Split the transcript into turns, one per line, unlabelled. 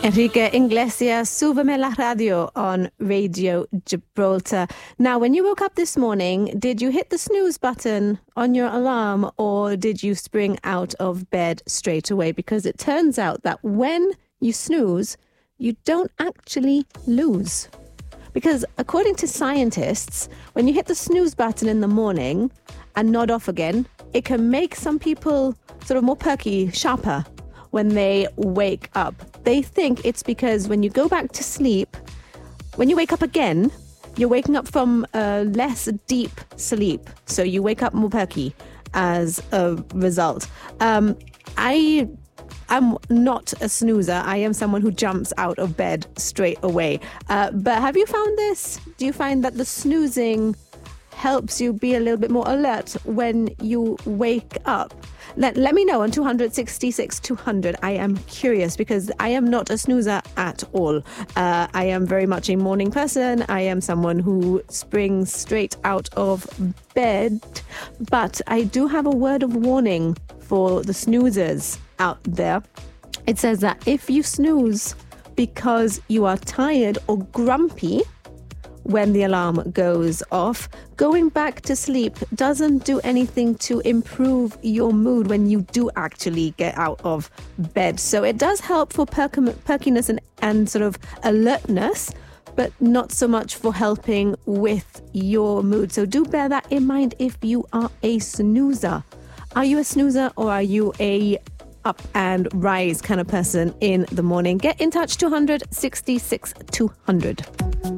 Enrique Iglesias, Súbeme la Radio on Radio Gibraltar. Now, when you woke up this morning, did you hit the snooze button on your alarm or did you spring out of bed straight away? Because it turns out that when you snooze, you don't actually lose. Because according to scientists, when you hit the snooze button in the morning and nod off again, it can make some people sort of more perky, sharper when they wake up. They think it's because when you go back to sleep, when you wake up again, you're waking up from a less deep sleep. So you wake up more perky as a result. I am not a snoozer. I am someone who jumps out of bed straight away. But have you found this? Do you find that the snoozing helps you be a little bit more alert when you wake up? Let me know on 266 200. I am curious because I am not a snoozer at all. I am very much a morning person. I am someone who springs straight out of bed. But I do have a word of warning for the snoozers out there. It says that if you snooze because you are tired or grumpy when the alarm goes off, going back to sleep doesn't do anything to improve your mood when you do actually get out of bed. So it does help for perkiness and sort of alertness, but not so much for helping with your mood. So do bear that in mind if you are a snoozer. Are you a snoozer or are you a up and rise kind of person in the morning? Get in touch, 266 200.